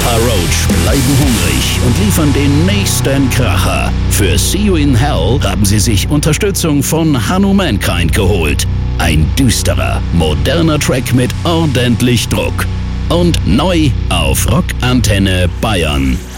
Papa Roach bleiben hungrig und liefern den nächsten Kracher. Für See You in Hell haben sie sich Unterstützung von Hanu Mankind geholt. Ein düsterer, moderner Track mit ordentlich Druck. Und neu auf Rock Antenne Bayern.